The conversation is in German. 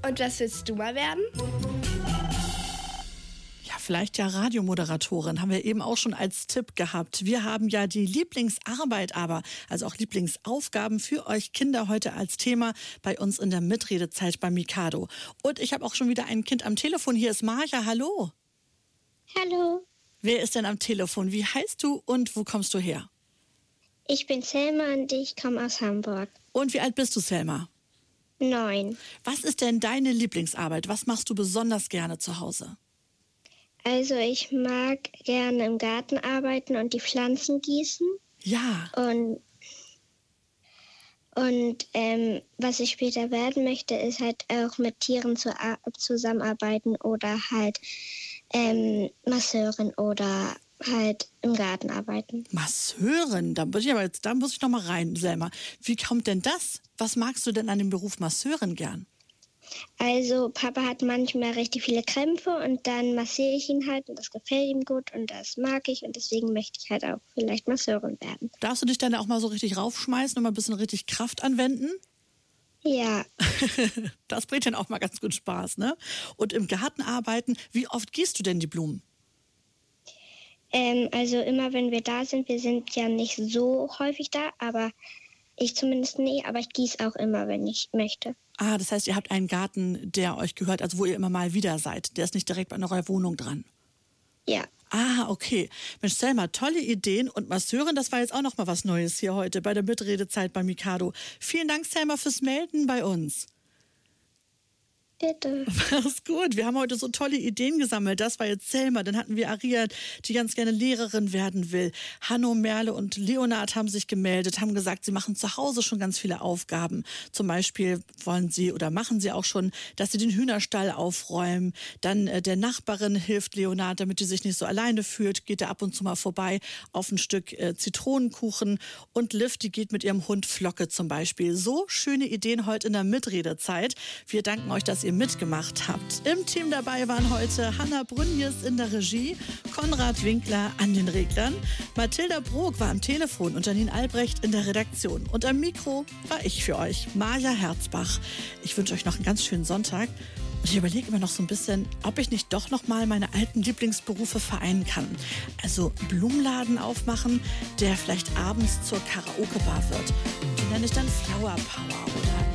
Und was willst du mal werden? Ja, vielleicht ja Radiomoderatorin, haben wir eben auch schon als Tipp gehabt. Wir haben ja die Lieblingsarbeit also auch Lieblingsaufgaben für euch Kinder heute als Thema bei uns in der Mitredezeit bei Mikado. Und ich habe auch schon wieder ein Kind am Telefon. Hier ist Marja, hallo. Hallo. Wer ist denn am Telefon? Wie heißt du und wo kommst du her? Ich bin Selma und ich komme aus Hamburg. Und wie alt bist du, Selma? 9. Was ist denn deine Lieblingsarbeit? Was machst du besonders gerne zu Hause? Also ich mag gerne im Garten arbeiten und die Pflanzen gießen. Ja. Und was ich später werden möchte, ist halt auch mit Tieren zusammenarbeiten oder halt Masseurin oder halt im Garten arbeiten. Masseurin? Da muss ich noch mal rein, Selma. Wie kommt denn das? Was magst du denn an dem Beruf Masseurin gern? Also Papa hat manchmal richtig viele Krämpfe und dann massiere ich ihn halt und das gefällt ihm gut und das mag ich und deswegen möchte ich halt auch vielleicht Masseurin werden. Darfst du dich dann auch mal so richtig raufschmeißen und mal ein bisschen richtig Kraft anwenden? Ja. Das bringt dann auch mal ganz gut Spaß, ne? Und im Garten arbeiten, wie oft gießt du denn die Blumen? Also immer, wenn wir da sind, wir sind ja nicht so häufig da, aber ich zumindest nicht, aber ich gieße auch immer, wenn ich möchte. Ah, das heißt, ihr habt einen Garten, der euch gehört, also wo ihr immer mal wieder seid. Der ist nicht direkt bei eurer Wohnung dran. Ja. Ah, okay. Mensch, Selma, tolle Ideen. Und Masseurin, das war jetzt auch noch mal was Neues hier heute bei der Mitredezeit bei Mikado. Vielen Dank, Selma, fürs Melden bei uns. Bitte. Mach's gut. Wir haben heute so tolle Ideen gesammelt. Das war jetzt Selma. Dann hatten wir Aria, die ganz gerne Lehrerin werden will. Hanno, Merle und Leonard haben sich gemeldet, haben gesagt, sie machen zu Hause schon ganz viele Aufgaben. Zum Beispiel machen sie auch schon, dass sie den Hühnerstall aufräumen. Dann der Nachbarin hilft Leonard, damit die sich nicht so alleine fühlt, geht er ab und zu mal vorbei auf ein Stück Zitronenkuchen. Und Liv, die geht mit ihrem Hund Flocke zum Beispiel. So schöne Ideen heute in der Mitredezeit. Wir danken euch, dass ihr mitgemacht habt. Im Team dabei waren heute Hanna Brünjes in der Regie, Konrad Winkler an den Reglern, Mathilda Brok war am Telefon und Janine Albrecht in der Redaktion. Und am Mikro war ich für euch, Marja Herzbach. Ich wünsche euch noch einen ganz schönen Sonntag. Und ich überlege immer noch so ein bisschen, ob ich nicht doch noch mal meine alten Lieblingsberufe vereinen kann. Also Blumenladen aufmachen, der vielleicht abends zur Karaoke-Bar wird. Die nenne ich dann Flower Power oder